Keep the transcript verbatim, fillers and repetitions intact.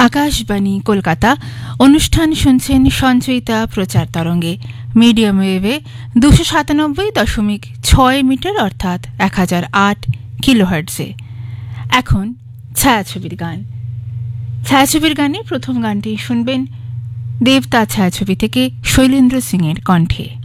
আকাশবাণী কলকাতা অনুষ্ঠান শুনছেন সঞ্চয়িতা প্রচার তরঙ্গে মিডিয়াম ওয়েভে দুশো সাতানব্বই দশমিক ছয় মিটার অর্থাৎ এক হাজার আট কিলোহার্টজে। এখন ছায়াছবির গান। ছায়াছবির গানে প্রথম গানটি শুনবেন দেবতা ছায়াছবি থেকে শৈলেন্দ্র সিংয়ের কণ্ঠে।